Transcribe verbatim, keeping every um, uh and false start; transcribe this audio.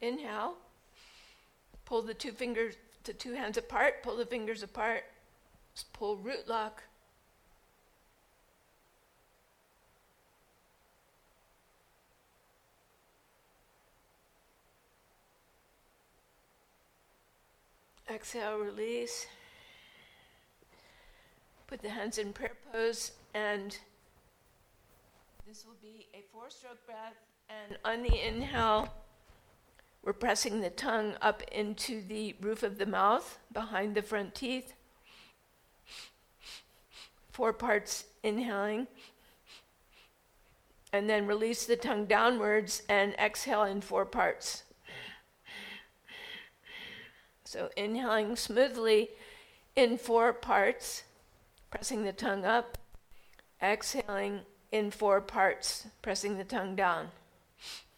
Inhale. Pull the two fingers, the two hands apart, pull the fingers apart. Just pull root lock. Exhale, release. Put the hands in prayer pose, and this will be a four-stroke breath. And on the inhale, we're pressing the tongue up into the roof of the mouth, behind the front teeth. Four parts inhaling. And then release the tongue downwards and exhale in four parts. So inhaling smoothly in four parts, pressing the tongue up, exhaling in four parts, pressing the tongue down.